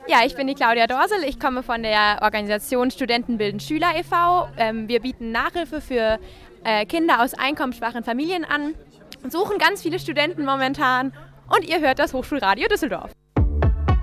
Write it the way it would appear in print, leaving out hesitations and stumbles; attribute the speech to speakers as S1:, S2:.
S1: Ja, ich bin die Claudia Dorsel. Ich komme von der Organisation Studenten bilden Schüler e.V. Wir bieten Nachhilfe für Kinder aus einkommensschwachen Familien an, suchen ganz viele Studenten momentan und ihr hört das Hochschulradio Düsseldorf.